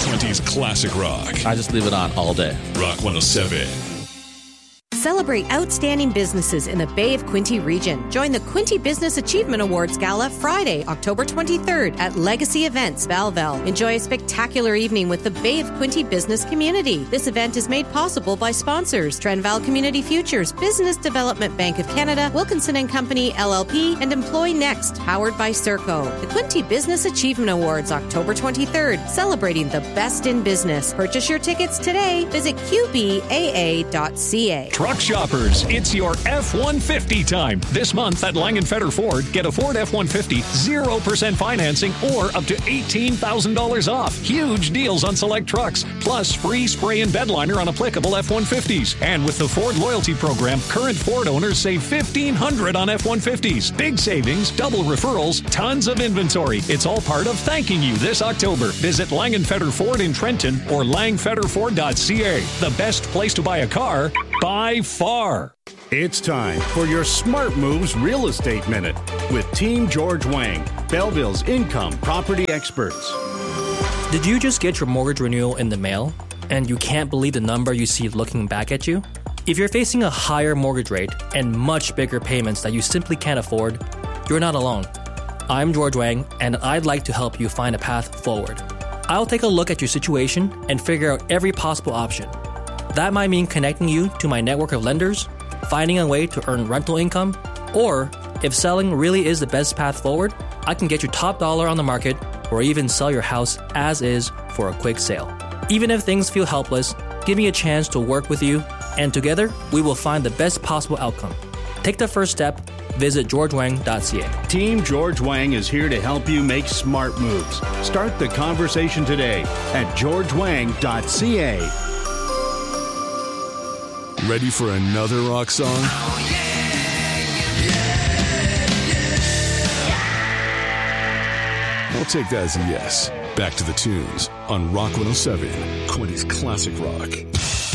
20s classic rock. I just leave it on all day. Rock 107. Celebrate outstanding businesses in the Bay of Quinte region. Join the Quinte Business Achievement Awards Gala Friday, October 23rd at Legacy Events, Belleville. Enjoy a spectacular evening with the Bay of Quinte business community. This event is made possible by sponsors Trenval Community Futures, Business Development Bank of Canada, Wilkinson & Company, LLP, and Employ Next, powered by Serco. The Quinte Business Achievement Awards, October 23rd, celebrating the best in business. Purchase your tickets today. Visit qbaa.ca. Truck shoppers, it's your F-150 time. This month at Langenfetter Ford, get a Ford F-150, 0% financing or up to $18,000 off. Huge deals on select trucks, plus free spray and bed liner on applicable F-150s. And with the Ford Loyalty Program, current Ford owners save $1,500 on F-150s. Big savings, double referrals, tons of inventory. It's all part of thanking you this October. Visit Langenfetter Ford in Trenton or langfetterford.ca. The best place to buy a car by far. It's time for your Smart Moves Real Estate Minute with Team George Wang, Belleville's income property experts. Did you just get your mortgage renewal in the mail and you can't believe the number you see looking back at you? If you're facing a higher mortgage rate and much bigger payments that you simply can't afford, you're not alone. I'm George Wang, and I'd like to help you find a path forward. I'll take a look at your situation and figure out every possible option. That might mean connecting you to my network of lenders, finding a way to earn rental income, or if selling really is the best path forward, I can get you top dollar on the market or even sell your house as is for a quick sale. Even if things feel helpless, give me a chance to work with you, and together we will find the best possible outcome. Take the first step. Visit georgewang.ca. Team George Wang is here to help you make smart moves. Start the conversation today at georgewang.ca. Ready for another rock song? Oh, yeah, I'll take that as a yes. Back to the tunes on Rock 107, Quinty's classic rock.